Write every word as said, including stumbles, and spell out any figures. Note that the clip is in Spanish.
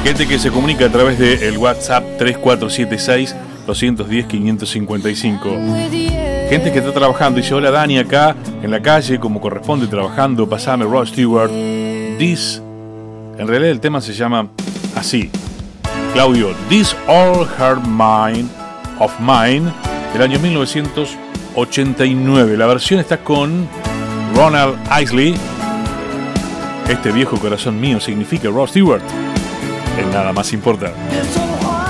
Gente que se comunica a través del WhatsApp tres cuatro siete seis, dos uno cero, cinco cinco cinco. Gente que está trabajando. Dice, hola Dani, acá en la calle, como corresponde, trabajando. Pasame Rod Stewart. This. En realidad el tema se llama así. Claudio, This All Heart Mine of Mine, del año mil novecientos ochenta y nueve. La versión está con Ronald Isley. Este viejo corazón mío significa Rod Stewart. En Nada Más Importa.